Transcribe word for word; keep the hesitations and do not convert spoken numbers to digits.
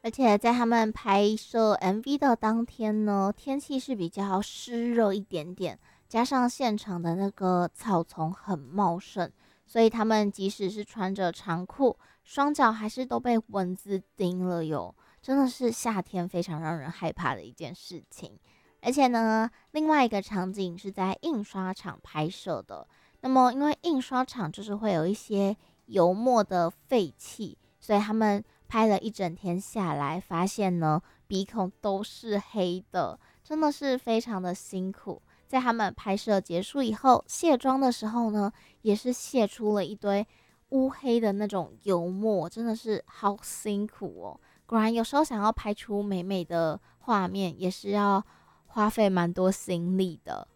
而且在他们拍摄 M V 的当天呢，天气是比较湿热一点点，加上现场的那个草丛很茂盛，所以他们即使是穿着长裤，双脚还是都被蚊子叮了哟。真的是夏天非常让人害怕的一件事情。而且呢，另外一个场景是在印刷厂拍摄的。那么，因为印刷厂就是会有一些油墨的废气，所以他们拍了一整天下来，发现呢鼻孔都是黑的，真的是非常的辛苦。在他们拍摄结束以后，卸妆的时候呢，也是卸出了一堆乌黑的那种油墨，真的是好辛苦哦。果然，有时候想要拍出美美的画面，也是要花费蛮多心力的。